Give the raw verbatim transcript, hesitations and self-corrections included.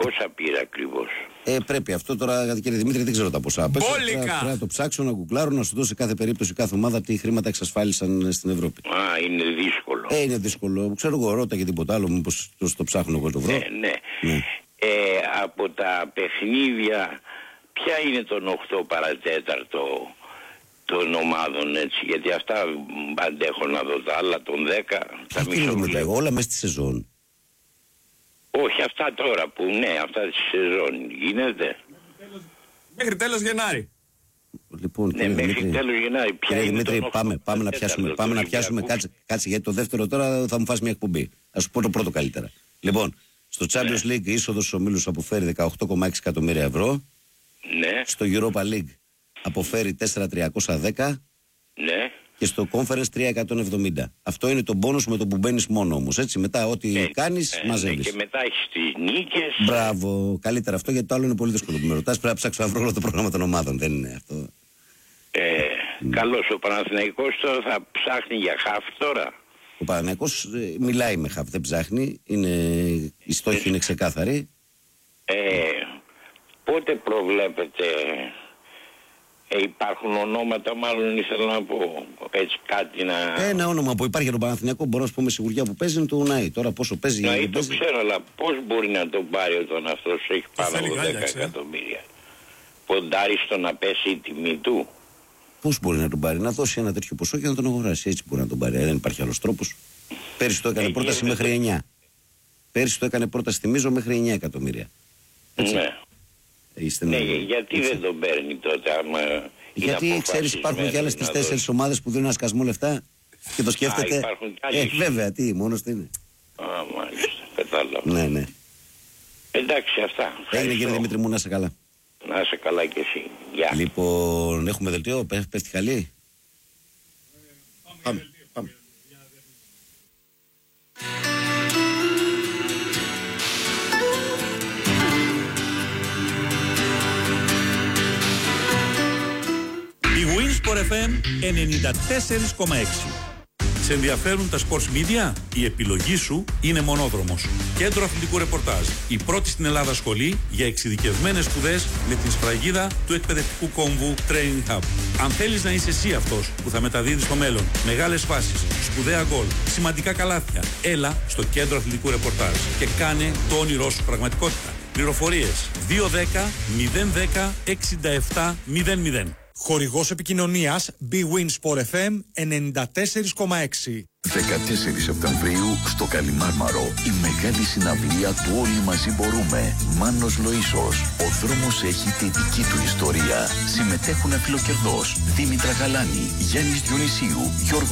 Πόσα πήρα ακριβώς? Ε, πρέπει αυτό τώρα, κύριε Δημήτρη, δεν ξέρω τα ποσά. Μπόλικα! Πρέπει να το ψάξω, να κουκλάρω, να σου δώσει κάθε περίπτωση, κάθε ομάδα τι χρήματα εξασφάλισαν στην Ευρώπη. Α, είναι δύσκολο. Ε, είναι δύσκολο. Ξέρω εγώ, ρώτα και τίποτα άλλο, μήπως το ψάχνω εγώ το βρω. Ναι, ναι. ναι. Ε, από τα παιχνίδια, ποια είναι τον οκτώ παρατέταρτο των ομάδων, έτσι? Γιατί αυτά αντέχω να δω, τα άλλα των δέκα. Τα μισό όλα μέσα στη σεζόν. Όχι, αυτά τώρα που, ναι, αυτά τη σεζόν γίνεται. Μέχρι τέλος Γενάρη. Λοιπόν, ναι, μέχρι Δημήτρη, τέλος Γενάρη. Ποια κύριε είναι Δημήτρη, πάμε, πάμε να πιάσουμε, πάμε να πιάσουμε κάτσε, κάτσε, γιατί το δεύτερο τώρα θα μου φας μια εκπομπή. Ας σου πω το πρώτο καλύτερα. Λοιπόν, στο Champions ναι. League η είσοδος στους ομίλους αποφέρει δεκαοκτώ κόμμα έξι εκατομμύρια ευρώ. Ναι. Στο Europa League αποφέρει τέσσερα χιλιάδες τριακόσια δέκα. Ναι. Και στο Conference τρία χιλιάδες εκατόν εβδομήντα. Αυτό είναι το μπόνους με το που μπαίνεις μόνο όμως. Έτσι, μετά ό,τι ναι, κάνεις ναι, μαζεύεις. Ναι, και μετά έχεις τις νίκες. Μπράβο, καλύτερα αυτό, γιατί το άλλο είναι πολύ δύσκολο που με ρωτάς. Πρέπει να ψάξω να βρω όλο το πρόγραμμα των ομάδων. Δεν είναι αυτό. Ε, mm. Καλώς, ο Παναθηναϊκός τώρα θα ψάχνει για χαφ τώρα. Ο Παναθηναϊκός ε, μιλάει με χαφ, δεν ψάχνει. Είναι, η στόχη είναι ξεκάθαρη. Ε, πότε προβλέπετε... Ε, υπάρχουν ονόματα, μάλλον ήθελα να πω έτσι κάτι να... Ένα όνομα που υπάρχει για τον Παναθηναϊκό, μπορώ να σου πω με σιγουριά που παίζει, είναι το Ουνάι. Τώρα πόσο παίζει... Ναι, το παίζει... ξέρω, αλλά πώς μπορεί να τον πάρει όταν αυτός έχει πάνω από δέκα εκατομμύρια. Ποντάρει στο να πέσει η τιμή του. Πώς μπορεί να τον πάρει, να δώσει ένα τέτοιο ποσό και να τον αγοράσει. Έτσι μπορεί να τον πάρει, δεν υπάρχει άλλος τρόπος. Πέρυσι το έκανε ε, πρόταση γίνεται... μέχρι εννιά. Πέρυσι το έκανε πρόταση, θυμίζω, μέχρι εννιά εκατομμύρια. Έτσι. Ναι. Είστε ναι, με... γιατί έτσι. Δεν τον παίρνει τότε, άμα. Γιατί ξέρεις, υπάρχουν και άλλες τις τέσσερις ομάδες που δίνουν ένα σκασμό λεφτά και το σκέφτεται. Α, υπάρχουν κι ε, βέβαια, τι, μόνος τι είναι. Α, μάλιστα, κατάλαβα. Ναι, ναι. Εντάξει, αυτά. Έγινε, κύριε Δημήτρη μου, να είσαι καλά. Να είσαι καλά κι εσύ. Γεια. Λοιπόν, έχουμε δελτίο, πέφτει χαλή. Πάμε, πάμε. Η Winsport εφ εμ ενενήντα τέσσερα κόμμα έξι. Σε ενδιαφέρουν τα sports media? Η επιλογή σου είναι Μονόδρομος. Κέντρο αθλητικού ρεπορτάζ. Η πρώτη στην Ελλάδα σχολή για εξειδικευμένες σπουδές με την σφραγίδα του εκπαιδευτικού κόμβου Training Hub. Αν θέλεις να είσαι εσύ αυτός που θα μεταδίδει στο μέλλον μεγάλες φάσεις, σπουδαία γκολ, σημαντικά καλάθια, έλα στο Κέντρο αθλητικού ρεπορτάζ και κάνε το όνειρό σου πραγματικότητα. Πληροφορίες δύο ένα μηδέν μηδέν ένα μηδέν εξήντα επτά μηδέν μηδέν. Χορηγός επικοινωνίας Bwin Sport εφ εμ ενενήντα τέσσερα κόμμα έξι. δεκατέσσερις Σεπτεμβρίου στο Καλιμάρμαρο η μεγάλη συναυλία του Όλοι Μαζί Μπορούμε. Μάνος Λοΐσος. Ο δρόμος έχει τη δική του ιστορία. Συμμετέχουν Φιλοκερδός, Δήμητρα Γαλάνη, Γιάννης Διονυσίου, Γιώργος